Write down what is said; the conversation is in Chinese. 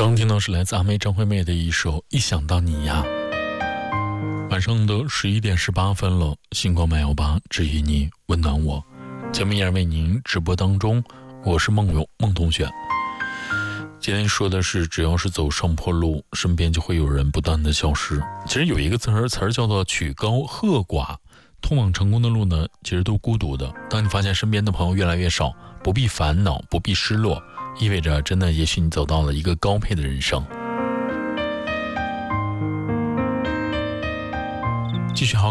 刚听到是来自阿妹张惠妹的一首《一想到你呀》。晚上的11点18分了，星光118治愈你，温暖我。节目依然为您直播当中，我是梦勇梦同学。今天说的是，只要是走上坡路，身边就会有人不断的消失。其实有一个词儿叫做曲高和寡，通往成功的路呢，其实都孤独的。当你发现身边的朋友越来越少，不必烦恼，不必失落，意味着真的也许你走到了一个高配的人生。继续好